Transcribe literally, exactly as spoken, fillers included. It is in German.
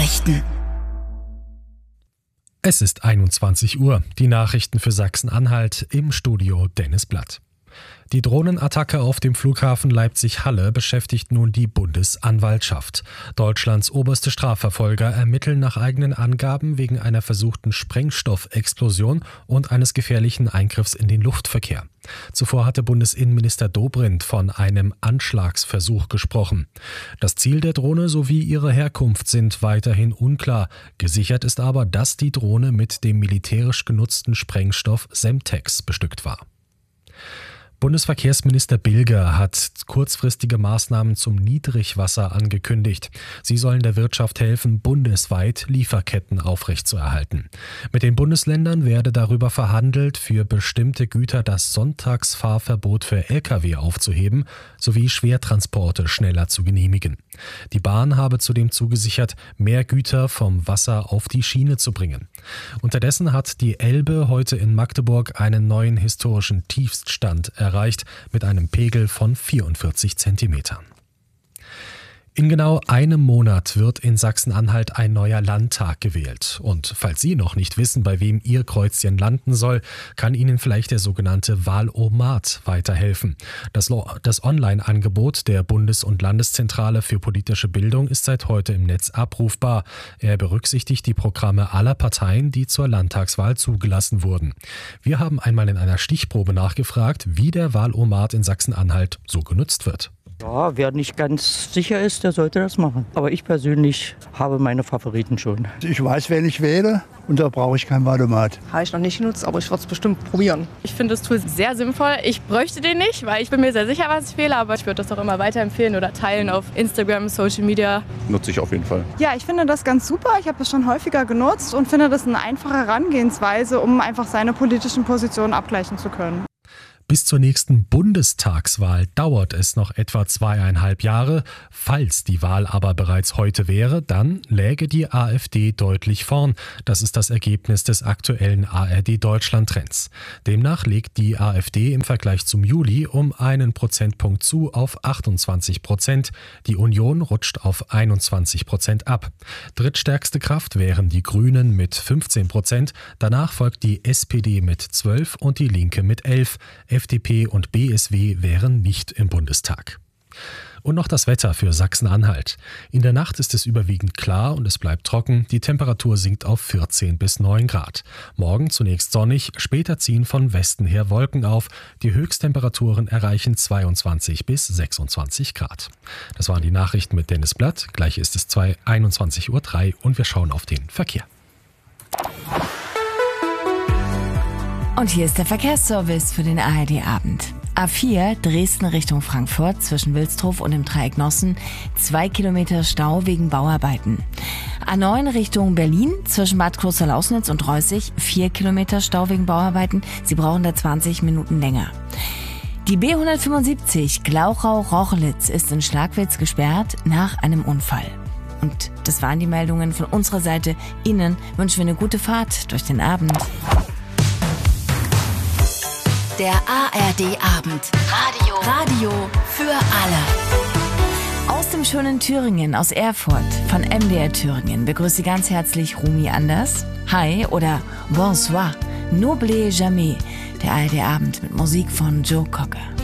Nachrichten. Es ist einundzwanzig Uhr. Die Nachrichten für Sachsen-Anhalt, im Studio Dennis Blatt. Die Drohnenattacke auf dem Flughafen Leipzig-Halle beschäftigt nun die Bundesanwaltschaft. Deutschlands oberste Strafverfolger ermitteln nach eigenen Angaben wegen einer versuchten Sprengstoffexplosion und eines gefährlichen Eingriffs in den Luftverkehr. Zuvor hatte Bundesinnenminister Dobrindt von einem Anschlagsversuch gesprochen. Das Ziel der Drohne sowie ihre Herkunft sind weiterhin unklar. Gesichert ist aber, dass die Drohne mit dem militärisch genutzten Sprengstoff Semtex bestückt war. Bundesverkehrsminister Bilger hat kurzfristige Maßnahmen zum Niedrigwasser angekündigt. Sie sollen der Wirtschaft helfen, bundesweit Lieferketten aufrechtzuerhalten. Mit den Bundesländern werde darüber verhandelt, für bestimmte Güter das Sonntagsfahrverbot für L K W aufzuheben, sowie Schwertransporte schneller zu genehmigen. Die Bahn habe zudem zugesichert, mehr Güter vom Wasser auf die Schiene zu bringen. Unterdessen hat die Elbe heute in Magdeburg einen neuen historischen Tiefststand erreicht. erreicht mit einem Pegel von vierundvierzig Zentimetern. In genau einem Monat wird in Sachsen-Anhalt ein neuer Landtag gewählt. Und falls Sie noch nicht wissen, bei wem Ihr Kreuzchen landen soll, kann Ihnen vielleicht der sogenannte Wahlomat weiterhelfen. Das, das Online-Angebot der Bundes- und Landeszentrale für politische Bildung ist seit heute im Netz abrufbar. Er berücksichtigt die Programme aller Parteien, die zur Landtagswahl zugelassen wurden. Wir haben einmal in einer Stichprobe nachgefragt, wie der Wahlomat in Sachsen-Anhalt so genutzt wird. Ja, wer nicht ganz sicher ist, der sollte das machen. Aber ich persönlich habe meine Favoriten schon. Ich weiß, wen ich wähle und da brauche ich kein Wahlomat. Habe ich noch nicht genutzt, aber ich würde es bestimmt probieren. Ich finde das Tool sehr sinnvoll. Ich bräuchte den nicht, weil ich bin mir sehr sicher, was ich wähle. Aber ich würde das auch immer weiterempfehlen oder teilen auf Instagram, Social Media. Nutze ich auf jeden Fall. Ja, ich finde das ganz super. Ich habe das schon häufiger genutzt und finde das eine einfache Herangehensweise, um einfach seine politischen Positionen abgleichen zu können. Bis zur nächsten Bundestagswahl dauert es noch etwa zweieinhalb Jahre. Falls die Wahl aber bereits heute wäre, dann läge die AfD deutlich vorn. Das ist das Ergebnis des aktuellen A R D-Deutschland-Trends. Demnach legt die AfD im Vergleich zum Juli um einen Prozentpunkt zu auf achtundzwanzig Prozent. Die Union rutscht auf einundzwanzig Prozent ab. Drittstärkste Kraft wären die Grünen mit fünfzehn Prozent. Danach folgt die S P D mit zwölf und die Linke mit elf. F D P und B S W wären nicht im Bundestag. Und noch das Wetter für Sachsen-Anhalt. In der Nacht ist es überwiegend klar und es bleibt trocken. Die Temperatur sinkt auf vierzehn bis neun Grad. Morgen zunächst sonnig, später ziehen von Westen her Wolken auf. Die Höchsttemperaturen erreichen zweiundzwanzig bis sechsundzwanzig Grad. Das waren die Nachrichten mit Dennis Blatt. Gleich ist es einundzwanzig Uhr drei und wir schauen auf den Verkehr. Und hier ist der Verkehrsservice für den A R D-Abend. A vier Dresden Richtung Frankfurt zwischen Wilsdruf und dem Dreieck Nossen. Zwei Kilometer Stau wegen Bauarbeiten. A neun Richtung Berlin zwischen Bad Klosterlausnitz und Reußig. Vier Kilometer Stau wegen Bauarbeiten. Sie brauchen da zwanzig Minuten länger. Die B hundertfünfundsiebzig Glauchau-Rochlitz ist in Schlagwitz gesperrt nach einem Unfall. Und das waren die Meldungen von unserer Seite. Ihnen wünschen wir eine gute Fahrt durch den Abend. Der A R D-Abend. Radio. Radio für alle. Aus dem schönen Thüringen, aus Erfurt, von M D R Thüringen, begrüßt Sie ganz herzlich Rumi Anders. Hi oder Bonsoir. N'oubliez jamais. Der A R D-Abend mit Musik von Joe Cocker.